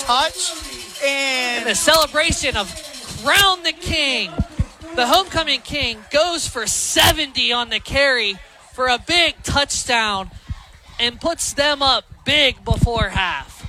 touch. And the celebration of Crown the King. The homecoming king goes for 70 on the carry for a big touchdown and puts them up big before half.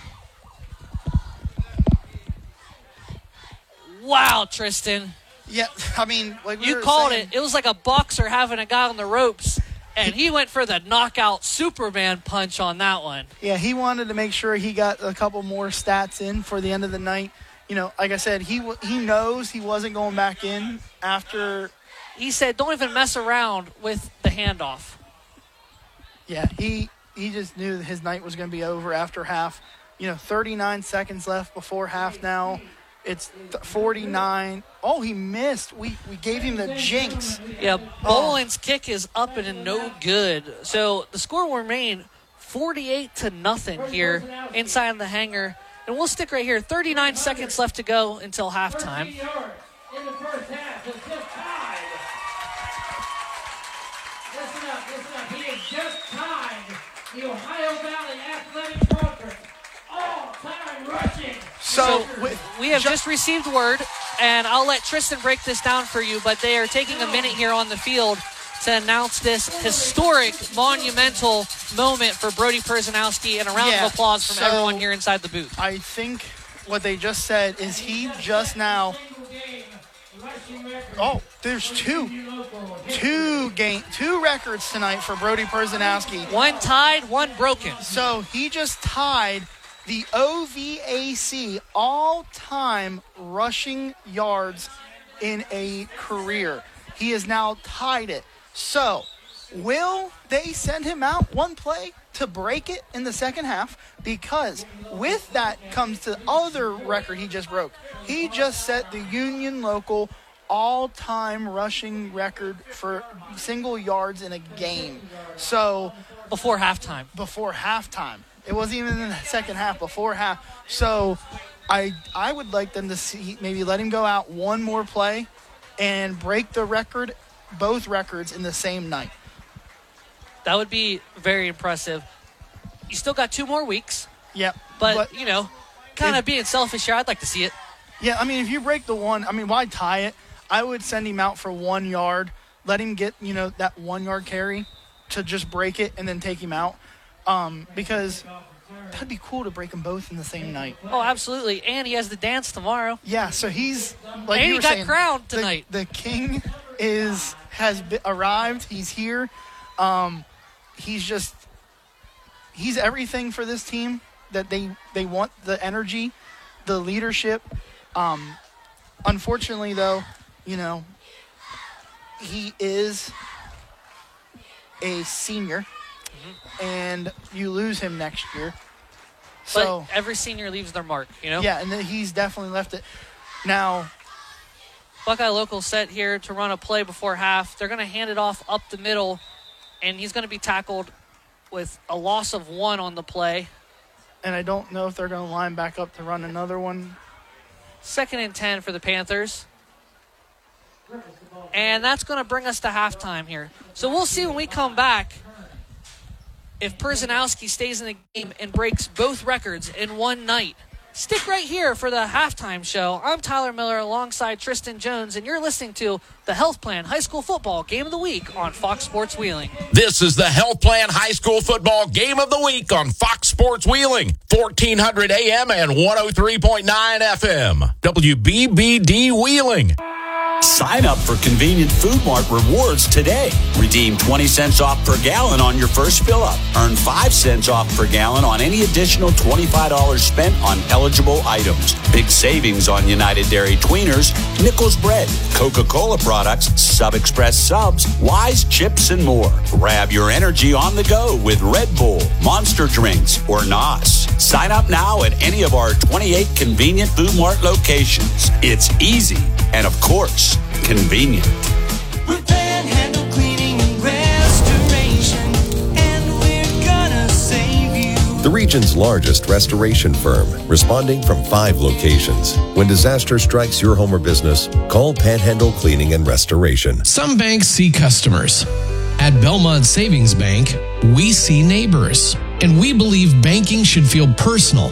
Wow, Tristan. Yeah, I mean, like you called it. It was like a boxer having a guy on the ropes, and he went for the knockout Superman punch on that one. Yeah, he wanted to make sure he got a couple more stats in for the end of the night. You know, like I said, he knows he wasn't going back in after. He said, don't even mess around with the handoff. Yeah, he just knew that his night was going to be over after half. 39 seconds left before half now. It's 49. Oh, he missed. We gave him the jinx. Yeah, Boland's kick is up and no good. So the score will remain 48-0 here inside the hangar. And we'll stick right here. 39 seconds left to go until halftime. In the first half is just tied. Listen up. He has just tied the Ohio Valley Athletic Conference all-time rushing. So we have just received word, and I'll let Tristan break this down for you, but they are taking a minute here on the field to announce this historic, monumental moment for Brody Perzanowski, and a round of applause from everyone here inside the booth. I think what they just said is he just now. Oh, there's two records tonight for Brody Perzanowski. One tied, one broken. So he just tied the OVAC all-time rushing yards in a career. He has now tied it. So, will they send him out one play to break it in the second half? Because with that comes the other record he just broke. He just set the Union Local all-time rushing record for single yards in a game. So, before halftime. It wasn't even in the second half, before half. So, I would like them to see, maybe let him go out one more play and break the record, both records in the same night. That would be very impressive. You still got 2 more weeks. Yep. But kind of being selfish here, I'd like to see it. Yeah, I mean, if you break the one, why tie it? I would send him out for 1 yard, let him get, that 1 yard carry to just break it and then take him out. Because that'd be cool to break them both in the same night. Oh, absolutely. And he has the dance tomorrow. Yeah, so he's like and you he were got saying, crowned tonight. The king has arrived. He's here. He's everything for this team that they want, the energy, the leadership. Unfortunately, though, he is a senior, and you lose him next year. So but every senior leaves their mark, Yeah, and he's definitely left it. Now, Buckeye Local set here to run a play before half. They're going to hand it off up the middle, and he's going to be tackled with a loss of 1 on the play. And I don't know if they're going to line back up to run another one. 2nd and 10 for the Panthers. And that's going to bring us to halftime here. So we'll see when we come back if Perzanowski stays in the game and breaks both records in one night. Stick right here for the halftime show. I'm Tyler Miller alongside Tristan Jones, and you're listening to the Health Plan High School Football Game of the Week on Fox Sports Wheeling. This is the Health Plan High School Football Game of the Week on Fox Sports Wheeling, 1400 AM and 103.9 FM. WBBD Wheeling. Sign up for Convenient Food Mart Rewards today. Redeem 20 cents off per gallon on your first fill-up. Earn 5 cents off per gallon on any additional $25 spent on eligible items. Big savings on United Dairy Tweeners, Nichols Bread, Coca-Cola products, Sub Express subs, Wise chips, and more. Grab your energy on the go with Red Bull, Monster drinks, or NOS. Sign up now at any of our 28 Convenient Food Mart locations. It's easy and, of course, convenient. With Panhandle Cleaning and Restoration, and we're gonna save you. The region's largest restoration firm, responding from 5 locations. When disaster strikes your home or business, call Panhandle Cleaning and Restoration. Some banks see customers. At Belmont Savings Bank, we see neighbors. And we believe banking should feel personal